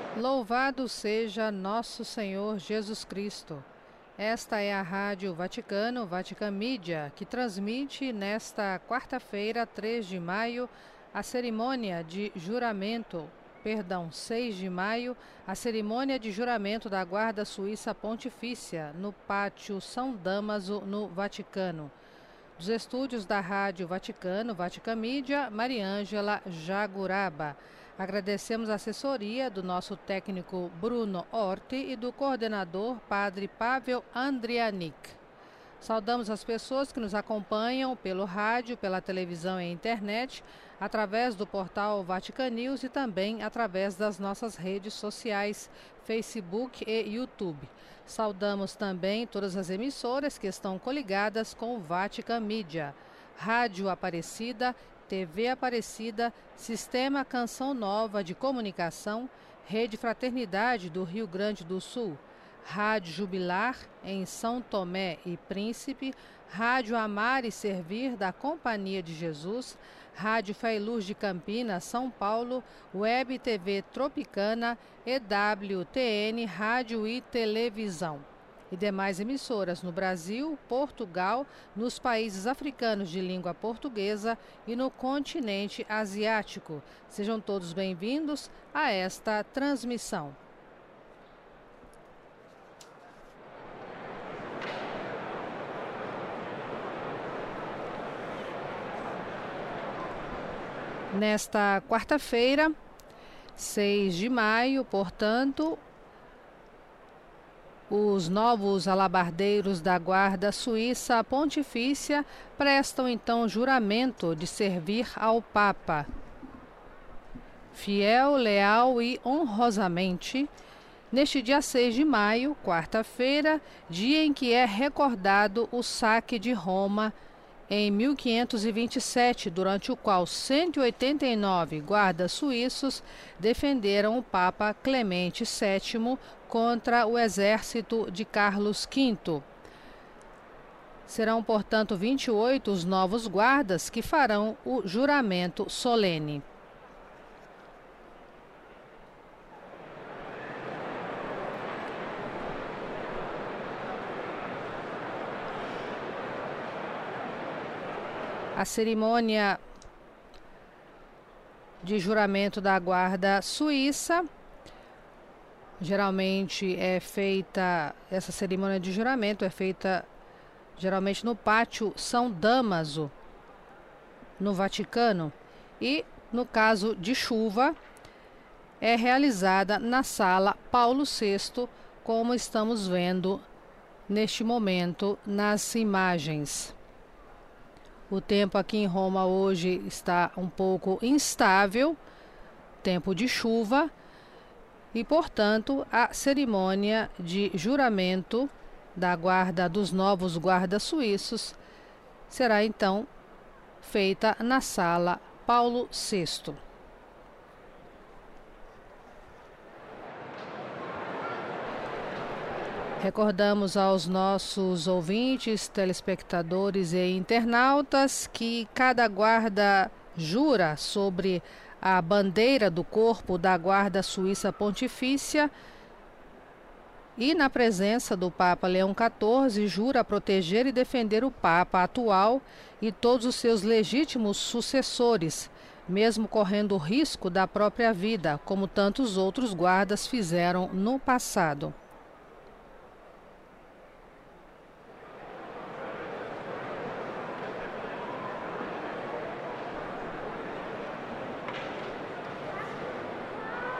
Louvado seja nosso Senhor Jesus Cristo. Esta é a Rádio Vaticano, Vatican Media, que transmite nesta quarta-feira, 3 de maio, a cerimônia de juramento, 6 de maio, a cerimônia de juramento da Guarda Suíça Pontifícia, no Pátio São Damaso, no Vaticano. Dos estúdios da Rádio Vaticano, Vatican Media, Mariângela Jaguraba. Agradecemos a assessoria do nosso técnico Bruno Orti e do coordenador Padre Pavel Andrianik. Saudamos as pessoas que nos acompanham pelo rádio, pela televisão e internet, através do portal Vatican News e também através das nossas redes sociais, Facebook e YouTube. Saudamos também todas as emissoras que estão coligadas com o Vatican Media, Rádio Aparecida, TV Aparecida, Sistema Canção Nova de Comunicação, Rede Fraternidade do Rio Grande do Sul, Rádio Jubilar em São Tomé e Príncipe, Rádio Amar e Servir da Companhia de Jesus, Rádio Fé e Luz de Campinas, São Paulo, Web TV Tropicana, EWTN, Rádio e Televisão. E demais emissoras no Brasil, Portugal, nos países africanos de língua portuguesa e no continente asiático. Sejam todos bem-vindos a esta transmissão. Nesta quarta-feira, 6 de maio, portanto, os novos alabardeiros da Guarda Suíça Pontifícia prestam então juramento de servir ao Papa, fiel, leal e honrosamente, neste dia 6 de maio, quarta-feira, dia em que é recordado o saque de Roma em 1527, durante o qual 189 guardas suíços defenderam o Papa Clemente VII contra o exército de Carlos V. Serão, portanto, 28 os novos guardas que farão o juramento solene. A cerimônia de juramento da Guarda Suíça, geralmente essa cerimônia de juramento é feita geralmente no Pátio São Damaso, no Vaticano, e no caso de chuva, é realizada na Sala Paulo VI, como estamos vendo neste momento nas imagens. O tempo aqui em Roma hoje está um pouco instável, tempo de chuva, e, portanto, a cerimônia de juramento da guarda dos novos guardas suíços será, então, feita na Sala Paulo VI. Recordamos aos nossos ouvintes, telespectadores e internautas que cada guarda jura sobre a bandeira do corpo da Guarda Suíça Pontifícia e, na presença do Papa Leão XIV, jura proteger e defender o Papa atual e todos os seus legítimos sucessores, mesmo correndo o risco da própria vida, como tantos outros guardas fizeram no passado.